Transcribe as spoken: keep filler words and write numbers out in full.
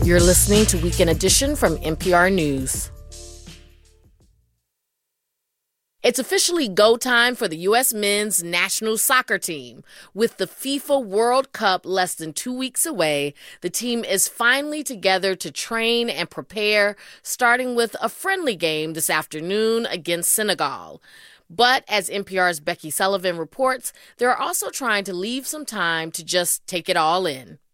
You're listening to Weekend Edition from N P R News. It's officially go time for the U S men's national soccer team. With the FIFA World Cup less than two weeks away, the team is finally together to train and prepare, starting with a friendly game this afternoon against Senegal. But as N P R's Becky Sullivan reports, they're also trying to leave some time to just take it all in.